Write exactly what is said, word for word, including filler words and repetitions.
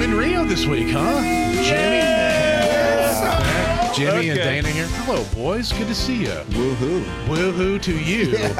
in Rio this week, huh? Jimmy, Jimmy and Okay. Dana here. Hello, boys. Good to see you. Woohoo. Woohoo to you.